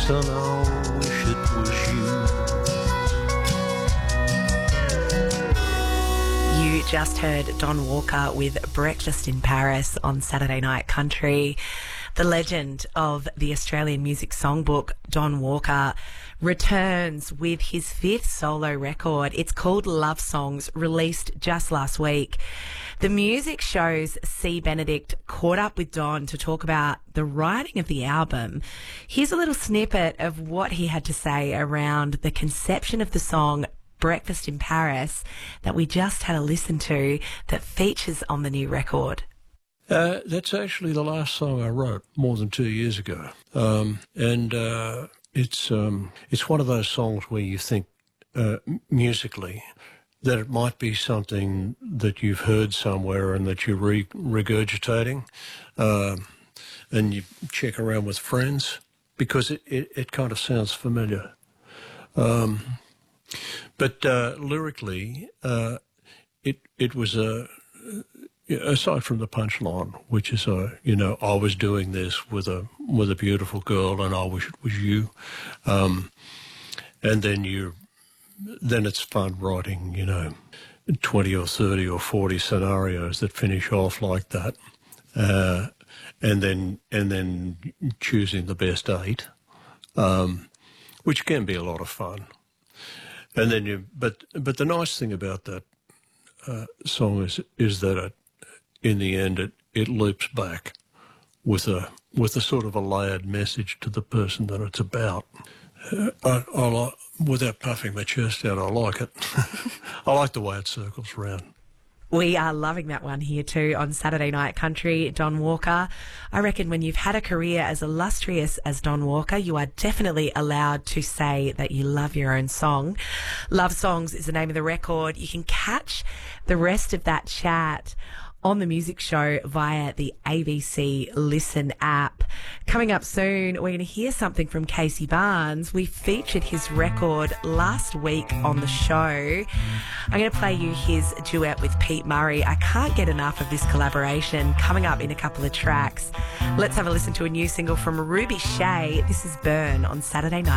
Son, I wish it was you. You just heard Don Walker with Breakfast in Paris on Saturday Night Country. The legend of the Australian music songbook, Don Walker, returns with his 5th solo record. It's called Love Songs, released just last week. The music show's C. Benedict caught up with Don to talk about the writing of the album. Here's a little snippet of what he had to say around the conception of the song Breakfast in Paris that we just had a listen to that features on the new record. That's actually the last song I wrote more than 2 years ago. It's one of those songs where you think musically that it might be something that you've heard somewhere and that you're regurgitating, and you check around with friends because it kind of sounds familiar. But lyrically, it was aside from the punchline, which is I was doing this with a beautiful girl, and I wish it was you. And then it's fun writing, 20 or 30 or 40 scenarios that finish off like that, and then choosing the best 8, which can be a lot of fun. And then but the nice thing about that song is that in the end it loops back with a sort of a layered message to the person that it's about. Without puffing my chest out, I like it. I like the way it circles around. We are loving that one here too on Saturday Night Country, Don Walker. I reckon when you've had a career as illustrious as Don Walker, you are definitely allowed to say that you love your own song. Love Songs is the name of the record. You can catch the rest of that chat on the music show via the ABC Listen app. Coming up soon, we're going to hear something from Casey Barnes. We featured his record last week on the show. I'm going to play you his duet with Pete Murray. I can't get enough of this collaboration coming up in a couple of tracks. Let's have a listen to a new single from Ruby Shea. This is Burn on Saturday Night.